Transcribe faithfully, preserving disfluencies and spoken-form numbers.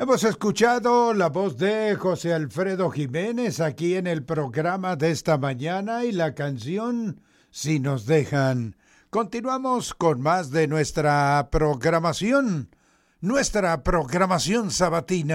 Hemos escuchado la voz de José Alfredo Jiménez aquí en el programa de esta mañana y la canción Si nos dejan. Continuamos con más de nuestra programación, nuestra programación sabatina.